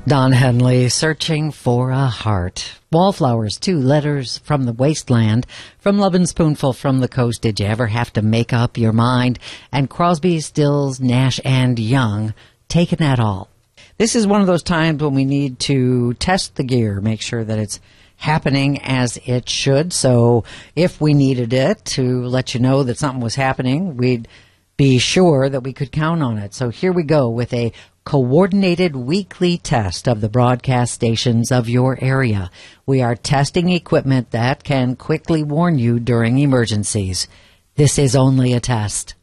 Don Henley, Searching for a Heart. Wallflowers, 2 letters from the wasteland. From Love and Spoonful from the coast, did you ever have to make up your mind? And Crosby, Stills, Nash and Young, Taking That All. This is one of those times when we need to test the gear, make sure that it's happening as it should. So if we needed it to let you know that something was happening, we'd be sure that we could count on it. So here we go with a coordinated weekly test of the broadcast stations of your area. We are testing equipment that can quickly warn you during emergencies. This is only a test.